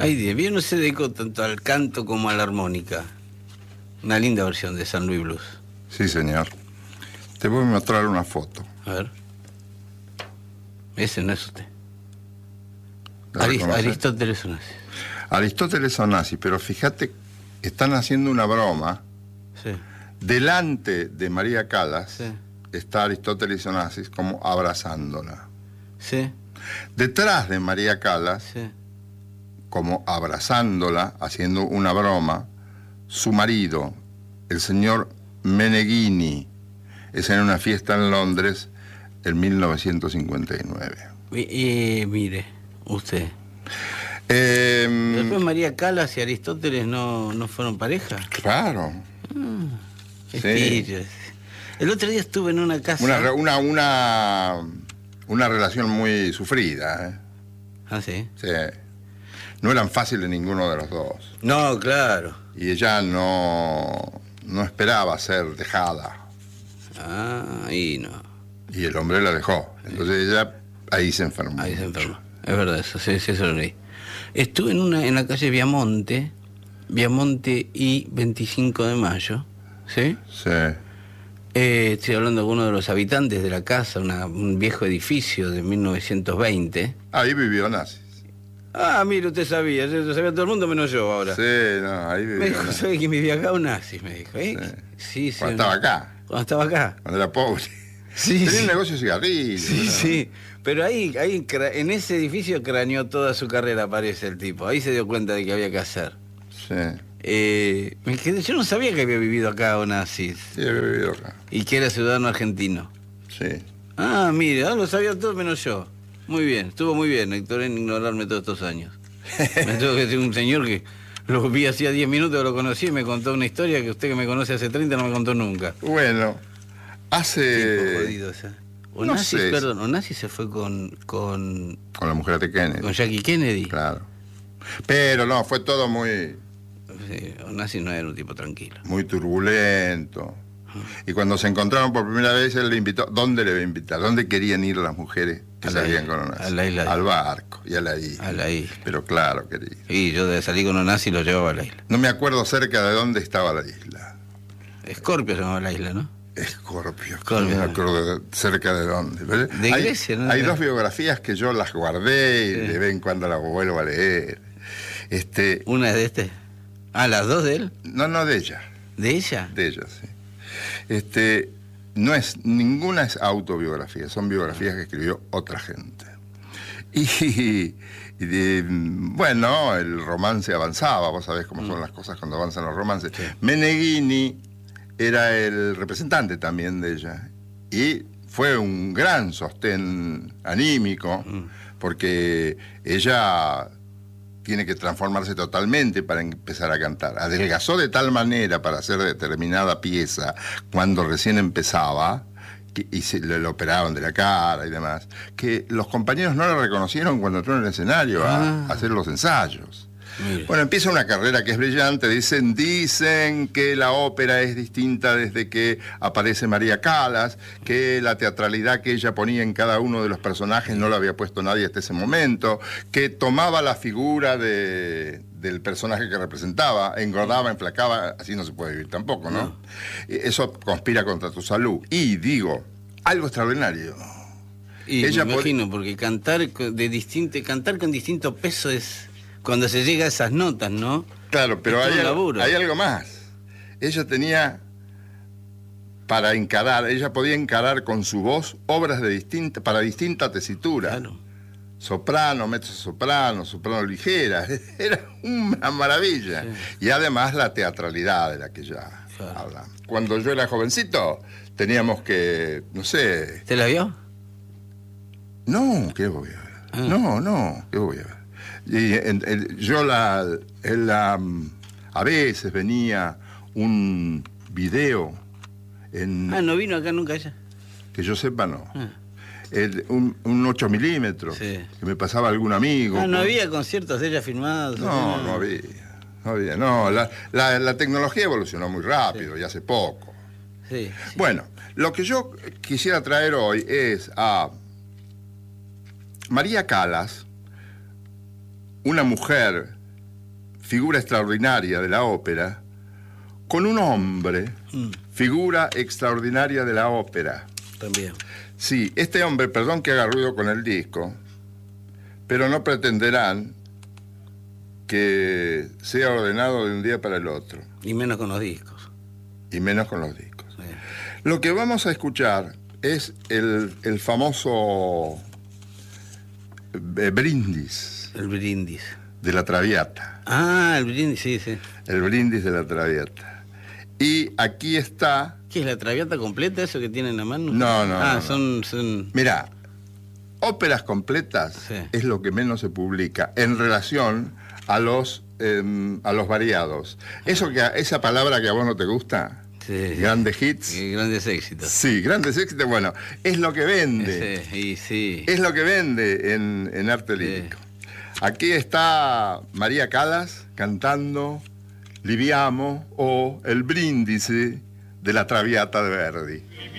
Ay, Dios mío, no se dedicó tanto al canto como a la armónica. Una linda versión de San Luis Blues. Sí, señor. Te voy a mostrar una foto. A ver. Ese no es usted. ¿La reconoces? Aristóteles Onassis. Aristóteles Onassis, pero fíjate, están haciendo una broma. Sí. Delante de María Callas Sí. está Aristóteles Onassis como abrazándola. Sí. Detrás de María Callas, Sí. como abrazándola, haciendo una broma, su marido, el señor Meneghini, es en una fiesta en Londres en 1959. Mire, usted. Después María Callas y Aristóteles no fueron pareja. Claro. Sí. El otro día estuve en una casa. Una relación muy sufrida, ¿eh? Ah, sí. Sí. No eran fáciles ninguno de los dos. No, claro. Y ella no esperaba ser dejada. Ah, ahí no. Y el hombre la dejó. Entonces ella ahí se enfermó. Ahí se enfermó. Es verdad, eso, sí, eso lo leí. Estuve en la calle Viamonte y 25 de Mayo, ¿sí? Sí. Estoy hablando con uno de los habitantes de la casa, un viejo edificio de 1920. Ahí vivió Onassis. Ah, mire, usted sabía, lo sabía todo el mundo menos yo ahora. Sí, no, ahí vivió Me dijo, Onassis. ¿sabe quién vivía acá? Onassis, me dijo. Sí, sí. Cuando estaba acá, Cuando estaba acá. cuando era pobre. Sí, Tenía sí. un negocio de cigarrillos. Sí, ¿no? sí. Pero ahí en ese edificio craneó toda su carrera, parece el tipo. Ahí se dio cuenta de que había que hacer. Sí. Yo no sabía que había vivido acá Onassis Sí, había vivido acá. y que era ciudadano argentino. Sí. Ah, mire, lo sabía todo menos yo. Muy bien, estuvo muy bien, Héctor, en ignorarme todos estos años. Me tengo que decir un señor que lo vi hacía 10 minutos, lo conocí y me contó una historia que usted que me conoce hace 30 no me contó nunca. Bueno, Tipo hace... jodido ese. no Onassis, sé. perdón, Onassis se fue con Con la mujer de Kennedy. Jackie Kennedy. Claro. Pero no, fue todo muy, Sí, Onassis no era un tipo tranquilo. muy turbulento. Y cuando se encontraron por primera vez, él le invitó. ¿Dónde le iba a invitar? ¿Dónde querían ir las mujeres que A la salían isla, con Onassis? a la isla. Al barco y a la isla. A la isla. Pero claro, querido. Y yo de salir con Onassis lo llevaba a la isla. No me acuerdo cerca de dónde estaba la isla. Escorpio se llamaba la isla, ¿no? Escorpio. Escorpio. No me acuerdo cerca de dónde. Pero De Grecia, ¿no? Hay dos biografías que yo las guardé y Sí. de vez en cuando las vuelvo a leer. Una es de este. Ah, las dos de él. No de ella. ¿De ella? De ella, sí. Ninguna es autobiografía, son biografías que escribió otra gente. Bueno, el romance avanzaba, vos sabés cómo son las cosas cuando avanzan los romances. Sí. Meneghini era el representante también de ella y fue un gran sostén anímico porque ella tiene que transformarse totalmente para empezar a cantar. Adelgazó de tal manera para hacer determinada pieza cuando recién empezaba y le operaban de la cara y demás, que los compañeros no la reconocieron cuando entró en el escenario a hacer los ensayos. Mire. Bueno, empieza una carrera que es brillante. Dicen que la ópera es distinta desde que aparece María Callas, que la teatralidad que ella ponía en cada uno de los personajes no la había puesto nadie hasta ese momento, que tomaba la figura del personaje que representaba, engordaba, enflacaba, así no se puede vivir tampoco, ¿no? Eso conspira contra tu salud. Y digo, algo extraordinario. Y Ella me imagino, porque cantar con distinto peso es cuando se llega a esas notas, ¿no? Claro, pero Es todo hay un laburo. algo más. Ella tenía ella podía encarar con su voz obras para distinta tesitura. Claro. Soprano, mezzosoprano, soprano ligera. Era una maravilla. Sí. Y además la teatralidad de la que ya habla. Cuando yo era jovencito, teníamos que, no sé... ¿Te la vio? No, ¿qué voy a ver? No, ¿qué voy a ver? Y a veces venía un video no vino acá nunca ella. Que yo sepa, no. Un 8 milímetros, sí. Que me pasaba algún amigo. No había conciertos de ella filmados. No había. No, la tecnología evolucionó muy rápido, y hace poco. Sí. Bueno, lo que yo quisiera traer hoy es a María Callas, una mujer figura extraordinaria de la ópera, con un hombre, figura extraordinaria de la ópera. También. Sí, este hombre, perdón que haga ruido con el disco, pero no pretenderán que sea ordenado de un día para el otro. Y menos con los discos. Y menos con los discos. Sí. Lo que vamos a escuchar es el famoso brindis El brindis. de la Traviata. Ah, el brindis, sí, sí. El brindis de la Traviata. Y aquí está... ¿Qué es la Traviata completa, eso que tiene en la mano? No, no. Ah, no. son... Mirá, óperas completas Sí. es lo que menos se publica en relación a los variados. Esa palabra que a vos no te gusta, Sí. grandes hits. Grandes éxitos. Sí, grandes éxitos, bueno, es lo que vende. Sí, y sí. Es lo que vende en arte lírico. Aquí está María Callas cantando Liviamo o el brindisi de la Traviata de Verdi.